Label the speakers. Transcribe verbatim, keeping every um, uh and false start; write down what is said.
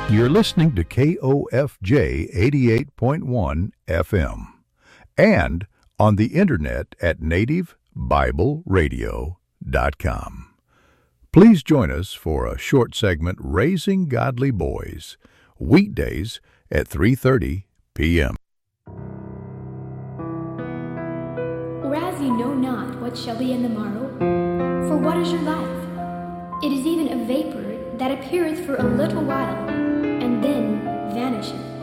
Speaker 1: You're listening to K O F J eighty-eight point one F M and on the internet at native bible radio dot com. Please join us for a short segment, Raising Godly Boys, weekdays at three thirty p.m.
Speaker 2: Whereas you know not what shall be in the morrow, for what is your life? It is even a vapor that appeareth for a little while, and then vanisheth.